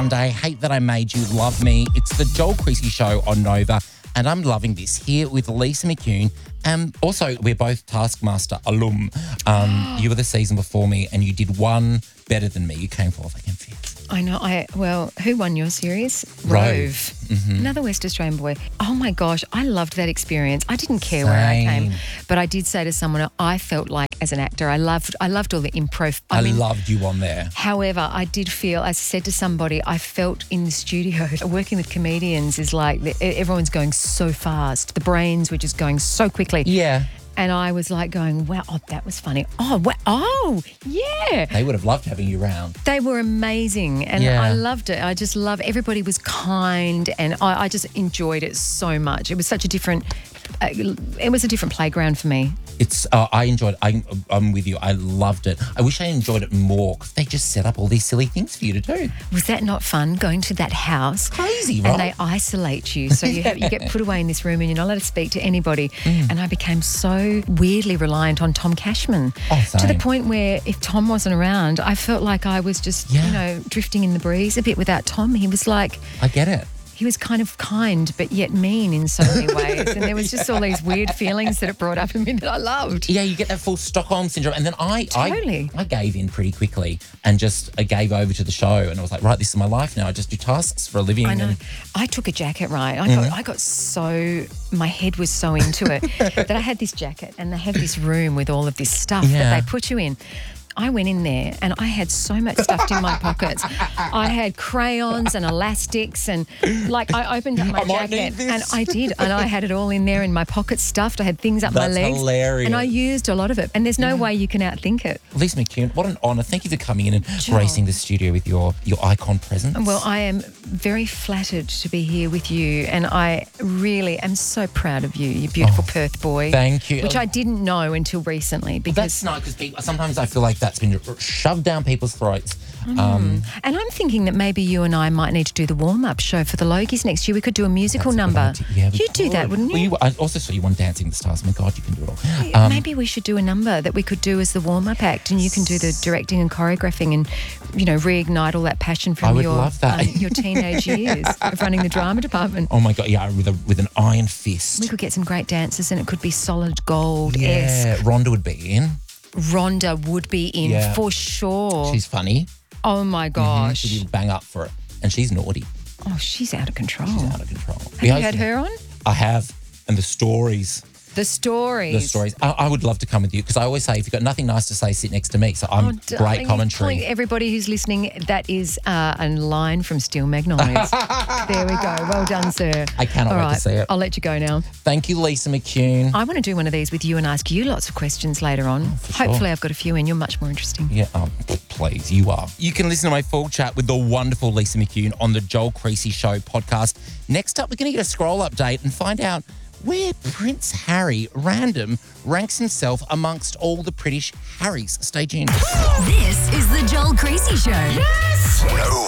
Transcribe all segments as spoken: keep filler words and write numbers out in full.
Sunday. Hate That I Made You, Love Me. It's the Joel Creasy Show on Nova, and I'm loving this here with Lisa McCune. Um, also, we're both Taskmaster alum. Um, you were the season before me, and you did one better than me. You came fourth, I can feel. I know. I Well, who won your series? Rove. Rove. Mm-hmm. Another West Australian boy. Oh, my gosh. I loved that experience. I didn't care where I came, Same. but I did say to someone, I felt like as an actor, I loved I loved all the improv. I, I mean, loved you on there. However, I did feel, as I said to somebody, I felt in the studio, working with comedians is like the, everyone's going so fast. The brains were just going so quickly. Yeah. And I was like going, wow, oh, that was funny. Oh, wow, oh, yeah. They would have loved having you round. They were amazing, and Yeah. I loved it. I just love, everybody was kind, and I, I just enjoyed it so much. It was such a different, uh, it was a different playground for me. It's. Uh, I enjoyed it. I, I'm with you. I loved it. I wish I enjoyed it more because they just set up all these silly things for you to do. Was that not fun, going to that house? Crazy, right? And they isolate you. So you, have, you get put away in this room and you're not allowed to speak to anybody. Mm. And I became so weirdly reliant on Tom Cashman. Oh, to the same. point where if Tom wasn't around, I felt like I was just, Yeah. you know, drifting in the breeze a bit without Tom. He was like... I get it. He was kind of kind, but yet mean in so many ways. And there was just all these weird feelings that it brought up in me that I loved. Yeah, you get that full Stockholm syndrome. And then I, Totally. I, I gave in pretty quickly and just I gave over to the show. And I was like, right, this is my life now. I just do tasks for a living. I know. And I took a jacket, right? I got, I got so, my head was so into it that I had this jacket and they have this room with all of this stuff Yeah. that they put you in. I went in there and I had so much stuffed in my pockets. I had crayons and elastics and like I opened up my I might jacket need this. and I did and I had it all in there in my pockets stuffed. I had things up That's my legs. hilarious. And I used a lot of it. And there's no way you can outthink it. Lisa McCune, what an honour. Thank you for coming in and gracing the studio with your, your icon presence. Well, I am very flattered to be here with you and I really am so proud of you, you beautiful Oh, Perth boy. thank you. Which I didn't know until recently because... That's not because people, sometimes I feel like that's been shoved down people's throats. Um, And I'm thinking that maybe you and I might need to do the warm-up show for the Logies next year. We could do a musical that's a good number. idea. Yeah, we You'd do that, could. wouldn't you? Well, you? I also saw you on Dancing with the Stars. Oh my God, you can do it all. Um, maybe we should do a number that we could do as the warm-up act and you can do the directing and choreographing and, you know, reignite all that passion from I would your, love that. um, your teenage years of running the drama department. Oh my God, yeah, with a with an iron fist. We could get some great dancers and it could be solid gold-esque. Yeah, Rhonda would be in. Rhonda would be in Yeah. for sure. She's funny. oh my gosh. She'd bang up for it. And she's naughty. Oh, she's out of control. She's out of control. Have you had her on? I have. And the stories. The stories. The stories. I, I would love to come with you because I always say if you've got nothing nice to say, sit next to me. So I'm Oh, great darling, commentary. point everybody who's listening, that is uh, a line from Steel Magnolias. There we go. Well done, sir. I cannot All wait right, to see it. I'll let you go now. Thank you, Lisa McCune. I want to do one of these with you and ask you lots of questions later on. for sure. Hopefully I've got a few in. You're much more interesting. Yeah, oh, please, you are. You can listen to my full chat with the wonderful Lisa McCune on the Joel Creasy Show podcast. Next up, we're going to get a scroll update and find out where Prince Harry, random, ranks himself amongst all the British Harrys. Stay tuned. This is the Joel Creasy Show. Yes!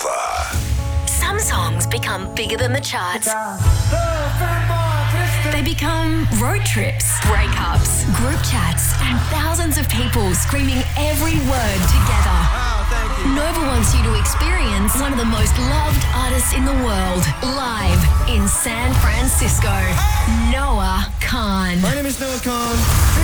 Nova. Some songs become bigger than the charts. They become road trips, breakups, group chats, and thousands of people screaming every word together. Nova wants you to experience one of the most loved artists in the world live in San Francisco. Noah Khan. My name is Noah Khan.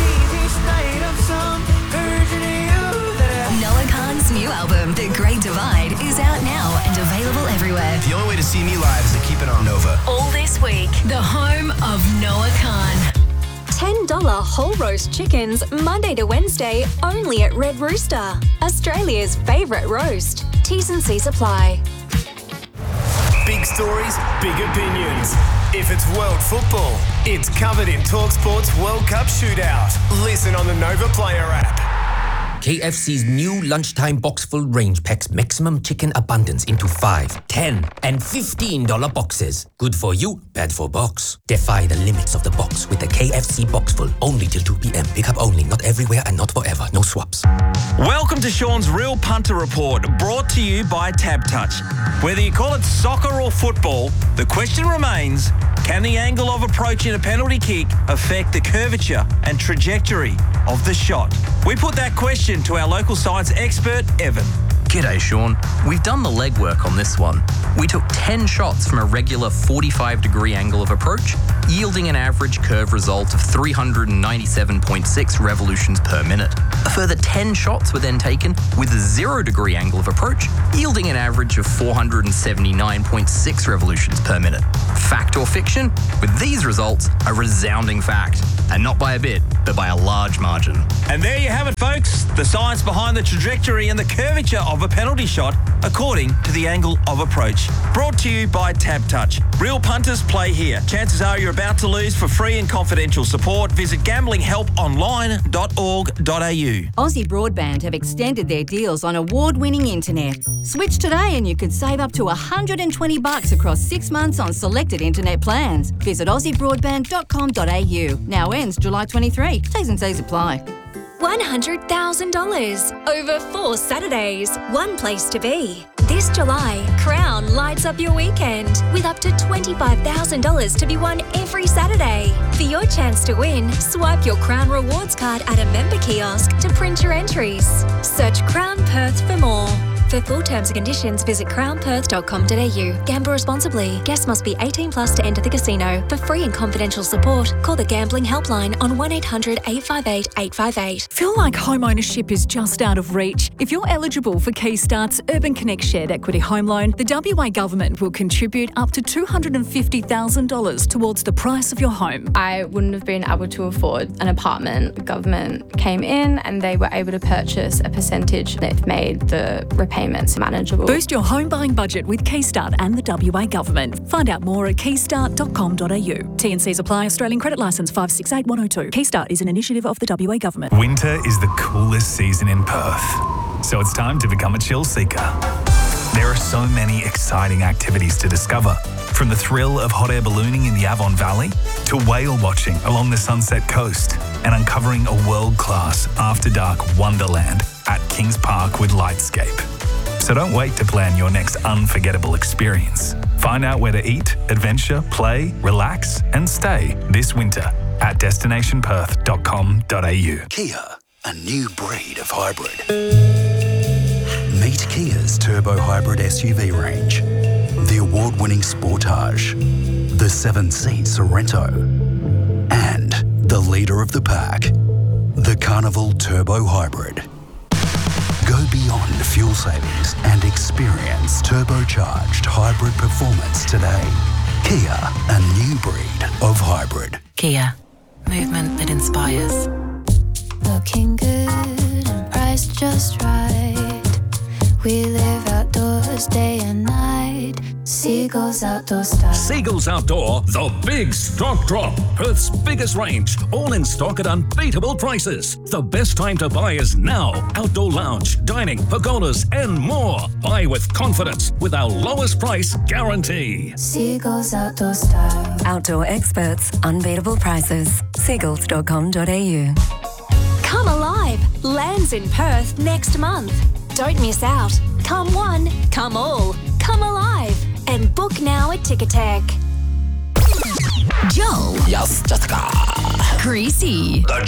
Noah Khan's new album, The Great Divide, is out now and available everywhere. The only way to see me live is to keep it on Nova. All this week, the home of Noah Khan. ten dollars whole roast chickens, Monday to Wednesday, only at Red Rooster. Australia's favourite roast. T's and C's apply. Big stories, big opinions. If it's world football, it's covered in TalkSport's World Cup Shootout. Listen on the Nova Player app. K F C's new lunchtime box full range packs maximum chicken abundance into five, ten, and fifteen dollar boxes. Good for you, bad for box. Defy the limits of the box with the K F C box full. Only till two p.m. Pickup only, not everywhere and not forever. No swaps. Welcome to Sean's Real Punter Report, brought to you by Tab Touch. Whether you call it soccer or football, the question remains, can the angle of approach in a penalty kick affect the curvature and trajectory of the shot? We put that question to our local science expert, Evan. G'day, Sean. We've done the legwork on this one. We took ten shots from a regular forty-five degree angle of approach, yielding an average curve result of three hundred ninety-seven point six revolutions per minute. A further ten shots were then taken with a zero degree angle of approach, yielding an average of four hundred seventy-nine point six revolutions per minute. Fact or fiction? With these results, a resounding fact. And not by a bit, but by a large margin. And there you have it, folks. The science behind the trajectory and the curvature of a penalty shot according to the angle of approach. Brought to you by Tab Touch. Real punters play here. Chances are you're about to lose. For free and confidential support, visit gambling help online dot org dot a u. Aussie Broadband have extended their deals on award-winning internet. Switch today and you could save up to one hundred twenty bucks across six months on selected internet plans. Visit aussie broadband dot com dot a u. Now ends July twenty-third. T's and C's apply. one hundred thousand dollars over four Saturdays. One place to be. This July, Crown lights up your weekend with up to twenty-five thousand dollars to be won every Saturday. For your chance to win, swipe your Crown Rewards card at a member kiosk to print your entries. Search Crown Perth for more. For full terms and conditions, visit crown perth dot com dot a u. Gamble responsibly. Guests must be eighteen plus to enter the casino. For free and confidential support, call the Gambling Helpline on one eight hundred eight five eight eight five eight. Feel like home ownership is just out of reach? If you're eligible for Keystart's Urban Connect Shared Equity Home Loan, the W A Government will contribute up to two hundred fifty thousand dollars towards the price of your home. I wouldn't have been able to afford an apartment. The government came in and they were able to purchase a percentage that made the repayment payments manageable. Boost your home buying budget with Keystart and the W A Government. Find out more at keystart dot com dot a u. T and Cs apply. Australian Credit Licence five six eight one oh two. Keystart is an initiative of the W A Government. Winter is the coolest season in Perth, so it's time to become a chill seeker. There are so many exciting activities to discover, from the thrill of hot air ballooning in the Avon Valley to whale watching along the Sunset Coast and uncovering a world-class after-dark wonderland at Kings Park with Lightscape. So don't wait to plan your next unforgettable experience. Find out where to eat, adventure, play, relax and stay this winter at destination perth dot com dot a u. Kia, a new breed of hybrid. Meet Kia's turbo hybrid S U V range. The award-winning Sportage, the seven-seat Sorento, and the leader of the pack, the Carnival Turbo Hybrid. Go beyond fuel savings and experience turbocharged hybrid performance today. Kia, a new breed of hybrid. Kia, movement that inspires. Looking good and priced just right. We live outdoors day and night. Seagulls Outdoor Style. Seagulls Outdoor, the big stock drop. Perth's biggest range, all in stock at unbeatable prices. The best time to buy is now. Outdoor lounge, dining, pergolas, and more. Buy with confidence with our lowest price guarantee. Seagulls Outdoor Style. Outdoor experts, unbeatable prices. seagulls dot com dot a u. Come Alive lands in Perth next month. Don't miss out. Come one, come all. Come alive and book now at Ticketek. Joel. Yes, Jessica. Greasy. The